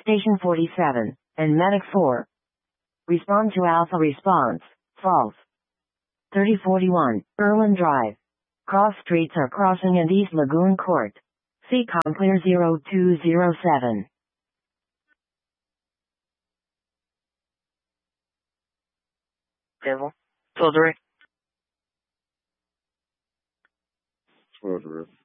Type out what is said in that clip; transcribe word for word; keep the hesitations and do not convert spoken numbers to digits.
Station forty-seven, and Medic four. Respond to Alpha response, false. thirty forty-one, Irwin Drive. Cross streets are crossing in East Lagoon Court. C COM clear zero two zero seven. Devil. Soldering. Soldering.